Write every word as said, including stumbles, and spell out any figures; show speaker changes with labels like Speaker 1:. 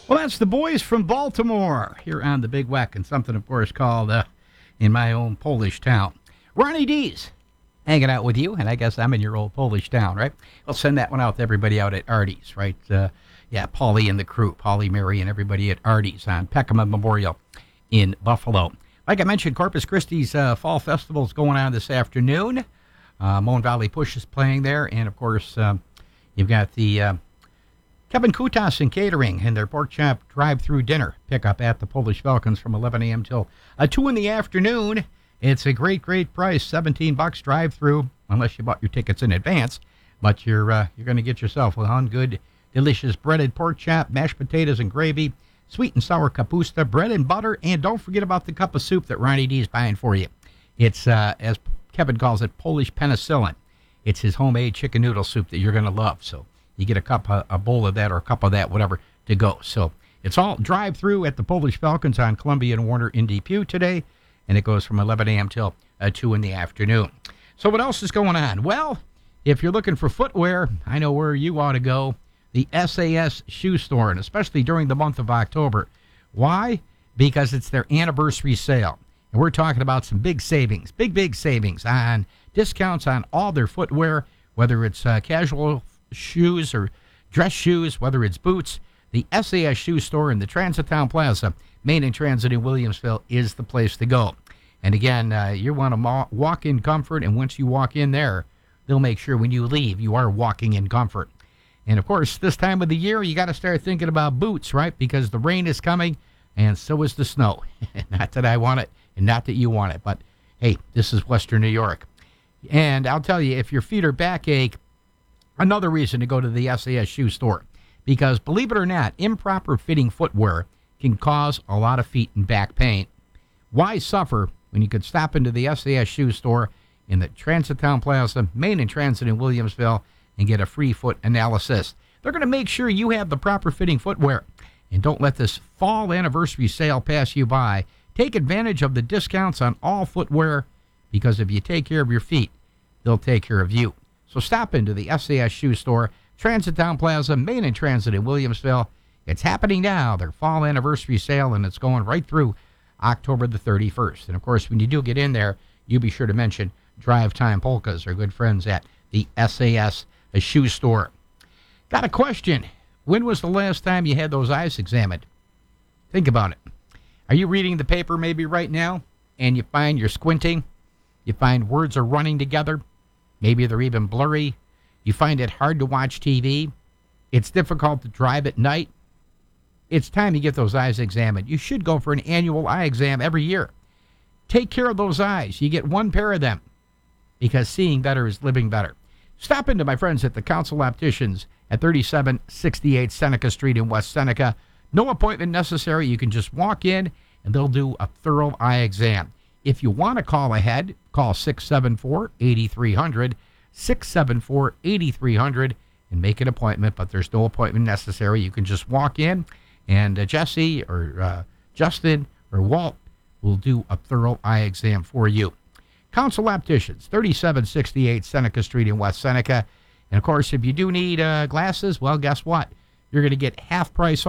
Speaker 1: Well, that's the boys from Baltimore here on the Big Weck, and something, of course, called uh, In My Own Polish Town. Ronnie D's hanging out with you, and I guess I'm in your old Polish town, right? I'll send that one out to everybody out at Artie's, right? Uh, yeah, Paulie and the crew, Paulie, Mary, and everybody at Artie's on Peckham Memorial in Buffalo. Like I mentioned, Corpus Christi's uh, Fall Festival is going on this afternoon. Uh, Moan Valley Push is playing there, and, of course, um, you've got the uh, Kevin Kutas and Catering and their pork chop drive-through dinner pickup at the Polish Falcons from eleven a.m. till uh, two in the afternoon. It's a great, great price, seventeen bucks drive-through, unless you bought your tickets in advance. But you're uh, you're going to get yourself one good, delicious breaded pork chop, mashed potatoes and gravy, sweet and sour kapusta, bread and butter, and don't forget about the cup of soup that Ronnie D is buying for you. It's, uh, as Kevin calls it, Polish penicillin. It's his homemade chicken noodle soup that you're going to love. So you get a cup, a, a bowl of that or a cup of that, whatever, to go. So it's all drive-through at the Polish Falcons on Columbia and Warner in Depew today. And it goes from eleven a.m. till uh, two in the afternoon. So what else is going on? Well, if you're looking for footwear, I know where you ought to go, the S A S Shoe Store, and especially during the month of October. Why? Because it's their anniversary sale. And we're talking about some big savings, big, big savings on discounts on all their footwear, whether it's uh, casual shoes or dress shoes, whether it's boots. The S A S Shoe Store in the Transitown Plaza, Main and Transit in Williamsville, is the place to go. And again, uh, you want to mo- walk in comfort, and once you walk in there, they'll make sure when you leave, you are walking in comfort. And, of course, this time of the year, you got to start thinking about boots, right? Because the rain is coming, and so is the snow. Not that I want it, and not that you want it, but, hey, this is Western New York. And I'll tell you, if your feet are backache, another reason to go to the S A S Shoe Store. Because, believe it or not, improper fitting footwear can cause a lot of feet and back pain. Why suffer when you could stop into the S A S Shoe Store in the Transitown Plaza, Main and Transit in Williamsville, and get a free foot analysis? They're going to make sure you have the proper fitting footwear. And don't let this fall anniversary sale pass you by. Take advantage of the discounts on all footwear, because if you take care of your feet, they'll take care of you. So stop into the S A S Shoe Store, Transitown Plaza, Main and Transit in Williamsville. It's happening now, their fall anniversary sale, and it's going right through October the thirty-first. And, of course, when you do get in there, you be sure to mention Drive Time Polkas, our good friends at the S A S Shoe Store. Got a question. When was the last time you had those eyes examined? Think about it. Are you reading the paper maybe right now, and you find you're squinting? You find words are running together? Maybe they're even blurry? You find it hard to watch T V? It's difficult to drive at night? It's time to get those eyes examined. You should go for an annual eye exam every year. Take care of those eyes. You get one pair of them, because seeing better is living better. Stop into my friends at the Council Opticians at thirty-seven sixty-eight Seneca Street in West Seneca. No appointment necessary. You can just walk in, and they'll do a thorough eye exam. If you want to call ahead, call six seven four, eight three zero zero, six seven four, eight three zero zero, and make an appointment, but there's no appointment necessary. You can just walk in, and uh, Jesse or uh, Justin or Walt will do a thorough eye exam for you. Council Opticians, thirty-seven sixty-eight Seneca Street in West Seneca. And, of course, if you do need uh, glasses, well, guess what? You're going to get half price